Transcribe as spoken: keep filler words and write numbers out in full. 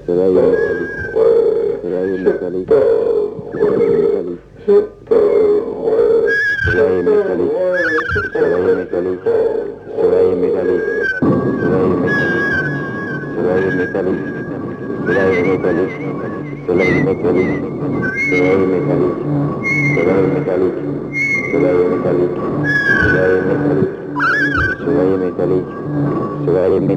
soleil métallique, soleil métallique, soleil métallique, soleil métallique, soleil métallique, soleil métallique, soleil métallique, soleil métallique, soleil métallique, soleil métallique, soleil métallique, soleil métallique, soleil métallique, soleil métallique, soleil métallique, soleil métallique,